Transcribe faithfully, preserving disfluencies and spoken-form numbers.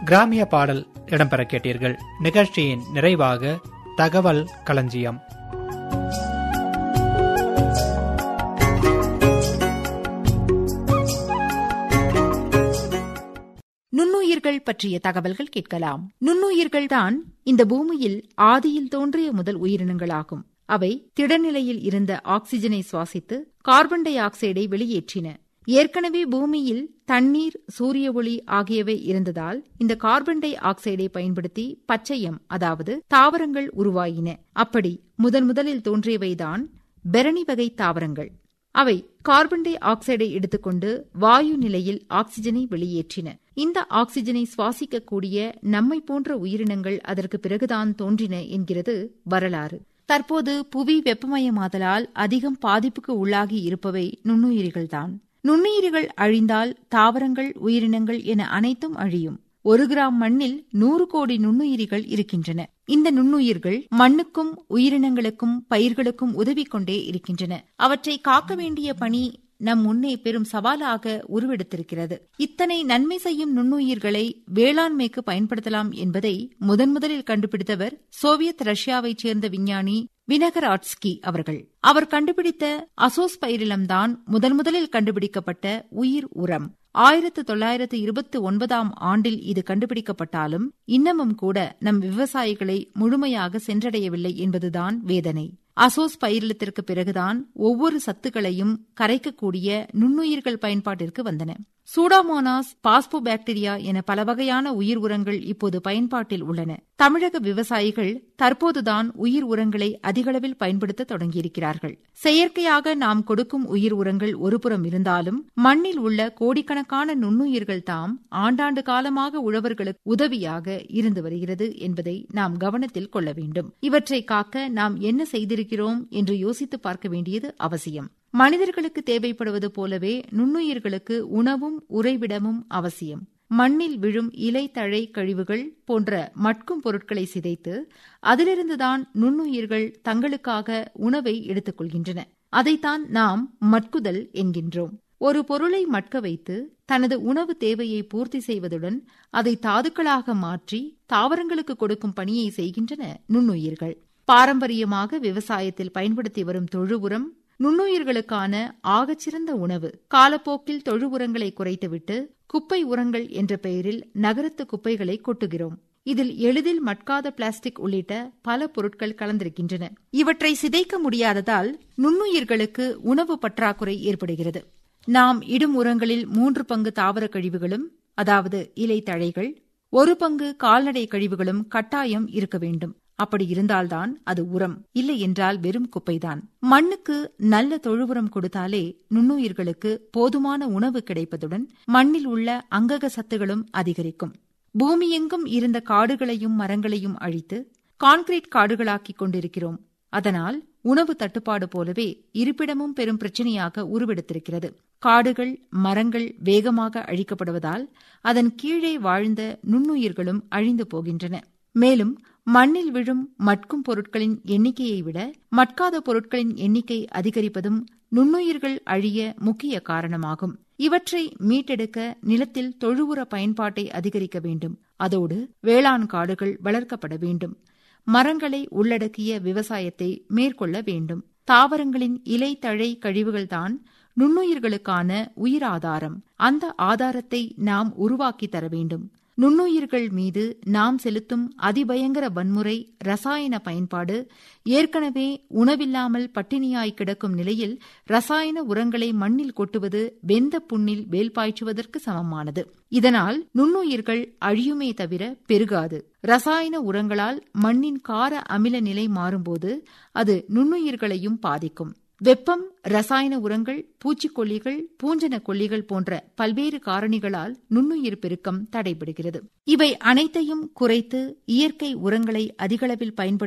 கிராமிய பாடல் இடம்பெற கேட்டீர்கள். நிகழ்ச்சியின் நிறைவாக தகவல் களஞ்சியம். நுண்ணுயிர்கள் பற்றிய தகவல்கள் கேட்கலாம். நுண்ணுயிர்கள் தான் இந்த பூமியில் ஆதியில் தோன்றிய முதல் உயிரினங்களாகும். அவை திடநிலையில் இருந்த ஆக்சிஜனை சுவாசித்து கார்பன் டை ஆக்சைடை வெளியேற்றின. ஏற்கனவே பூமியில் தண்ணீர், சூரிய ஒளி ஆகியவை இருந்ததால் இந்த கார்பன் டை ஆக்சைடை பயன்படுத்தி பச்சையம், அதாவது தாவரங்கள் உருவாயின. அப்படி முதன் முதலில் தோன்றியவைதான் பெரணி வகை தாவரங்கள். அவை கார்பன் டை ஆக்சைடை எடுத்துக்கொண்டு வாயு நிலையில் ஆக்சிஜனை வெளியேற்றின. இந்த ஆக்சிஜனை சுவாசிக்கக்கூடிய நம்மை போன்ற உயிரினங்கள் அதற்கு பிறகுதான் தோன்றின என்கிறது வரலாறு. தற்போது புவி வெப்பமயமாதலால் அதிகம் பாதிப்புக்கு உள்ளாகி இருப்பவை நுண்ணுயிரிகள்தான். நுண்ணுயிரிகள் அழிந்தால் தாவரங்கள், உயிரினங்கள் என அனைத்தும் அழியும். ஒரு கிராம் மண்ணில் நூறு கோடி நுண்ணுயிரிகள் இருக்கின்றன. இந்த நுண்ணுயிர்கள் மண்ணுக்கும் உயிரினங்களுக்கும் பயிர்களுக்கும் உதவி கொண்டே இருக்கின்றன. அவற்றை காக்க வேண்டிய பணி நம் முன்னே பெரும் சவாலாக உருவெடுத்திருக்கிறது. இத்தனை நன்மை செய்யும் நுண்ணுயிர்களை வேளாண்மைக்கு பயன்படுத்தலாம் என்பதை முதன் முதலில் கண்டுபிடித்தவர் சோவியத் ரஷ்யாவைச் சேர்ந்த விஞ்ஞானி வினகராட்ஸ்கி அவர்கள். அவர் கண்டுபிடித்த அசோஸ்பைரிலம் தான் முதன் முதலில் கண்டுபிடிக்கப்பட்ட உயிர் உரம். ஆயிரத்து தொள்ளாயிரத்து இருபத்தி ஒன்பதாம் ஆண்டில் இது கண்டுபிடிக்கப்பட்டாலும் இன்னமும் கூட நம் விவசாயிகளை முழுமையாக சென்றடையவில்லை என்பதுதான் வேதனை. அசோஸ்பைரிலத்திற்கு பிறகுதான் ஒவ்வொரு சத்துக்களையும் கரைக்கக்கூடிய நுண்ணுயிர்கள் பயன்பாட்டிற்கு வந்தன. சூடாமோனாஸ், பாஸ்போபாக்டீரியா என பல வகையான உயிர் உரங்கள் இப்போது பயன்பாட்டில் உள்ளன. தமிழக விவசாயிகள் தற்போதுதான் உயிர் உரங்களை அதிகளவில் பயன்படுத்த தொடங்கியிருக்கிறார்கள். செயற்கையாக நாம் கொடுக்கும் உயிர் உரங்கள் ஒருபுறம் இருந்தாலும் மண்ணில் உள்ள கோடிக்கணக்கான நுண்ணுயிர்கள் தாம் ஆண்டாண்டு காலமாக உழவர்களுக்கு உதவியாக இருந்து வருகிறது என்பதை நாம் கவனத்தில் கொள்ள வேண்டும். இவற்றை காக்க நாம் என்ன செய்திருக்கிறோம் என்று யோசித்து பார்க்க வேண்டியது அவசியம். மனிதர்களுக்கு தேவைப்படுவது போலவே நுண்ணுயிர்களுக்கு உணவும் உறைவிடமும் அவசியம். மண்ணில் விழும் இலை, தழை, கழிவுகள் போன்ற மட்கும் பொருட்களை சிதைத்து அதிலிருந்துதான் நுண்ணுயிர்கள் தங்களுக்காக உணவை எடுத்துக் கொள்கின்றன. அதைத்தான் நாம் மட்குதல் என்கின்றோம். ஒரு பொருளை மட்க வைத்து தனது உணவு தேவையை பூர்த்தி செய்வதுடன் அதை தாதுக்களாக மாற்றி தாவரங்களுக்கு கொடுக்கும் பணியை செய்கின்றன நுண்ணுயிர்கள். பாரம்பரியமாக விவசாயத்தில் பயன்படுத்தி வரும் தொழு உரம் நுண்ணுயிர்களுக்கான ஆகச்சிறந்த உணவு. காலப்போக்கில் தொழு உரங்களை குறைத்துவிட்டு குப்பை உரங்கள் என்ற பெயரில் நகரத்து குப்பைகளை கொட்டுகிறோம். இதில் எளிதில் மட்காத பிளாஸ்டிக் உள்ளிட்ட பல பொருட்கள் கலந்திருக்கின்றன. இவற்றை சிதைக்க முடியாததால் நுண்ணுயிர்களுக்கு உணவு பற்றாக்குறை ஏற்படுகிறது. நாம் இடும் உரங்களில் மூன்று பங்கு தாவர கழிவுகளும், அதாவது இலை தழைகள், ஒரு பங்கு கால்நடை கழிவுகளும் கட்டாயம் இருக்க வேண்டும். அப்படி இருந்தால்தான் அது உரம், இல்லை என்றால் வெறும் குப்பைதான். மண்ணுக்கு நல்ல தொழு உரம் கொடுத்தாலே நுண்ணுயிர்களுக்கு போதுமான உணவு கிடைப்பதுடன் மண்ணில் உள்ள அங்கக சத்துகளும் அதிகரிக்கும். பூமியெங்கும் இருந்த காடுகளையும் மரங்களையும் அழித்து கான்கிரீட் காடுகளாக்கிக் கொண்டிருக்கிறோம். அதனால் உணவு தட்டுப்பாடு போலவே இருப்பிடமும் பெரும் பிரச்சனையாக உருவெடுத்திருக்கிறது. காடுகள், மரங்கள் வேகமாக அழிக்கப்படுவதால் அதன் கீழே வாழ்ந்த நுண்ணுயிர்களும் அழிந்து போகின்றன. மேலும் மண்ணில் விழும் மட்கும் பொருட்களின் எண்ணிக்கையை விட மட்காத பொருட்களின் எண்ணிக்கை அதிகரிப்பதும் நுண்ணுயிர்கள் அழிய முக்கிய காரணமாகும். இவற்றை மீட்டெடுக்க நிலத்தில் தொழு உர பயன்பாட்டை அதிகரிக்க வேண்டும். அதோடு வேளாண் காடுகள் வளர்க்கப்பட வேண்டும். மரங்களை உள்ளடக்கிய விவசாயத்தை மேற்கொள்ள வேண்டும். தாவரங்களின் இலை, தழை, கழிவுகள்தான் நுண்ணுயிர்களுக்கான உயிர் ஆதாரம். அந்த ஆதாரத்தை நாம் உருவாக்கி தர வேண்டும். நுண்ணுயிர்கள் மீது நாம் செலுத்தும் அதிபயங்கர வன்முறை, ரசாயன பயன்பாடு, ஏற்கனவே உணவில்லாமல் பட்டினியாய் கிடக்கும் நிலையில் ரசாயன உரங்களை மண்ணில் கொட்டுவது வெந்த புண்ணில் வேல் பாய்ச்சுவதற்கு சமமானது. இதனால் நுண்ணுயிர்கள் அழியுமே தவிர பெருகாது. ரசாயன உரங்களால் மண்ணின் கார அமில நிலை மாறும்போது அது நுண்ணுயிர்களையும் பாதிக்கும். வெப்பம், ரசாயன உரங்கள், பூச்சிக்கொல்லிகள், பூஞ்சன கொல்லிகள் போன்ற பல்வேறு காரணிகளால் நுண்ணுயிர் பெருக்கம் தடைபடுகிறது. இவை அனைத்தையும் குறைத்து இயற்கை உரங்களை அதிகளவில் பயன்படுத்த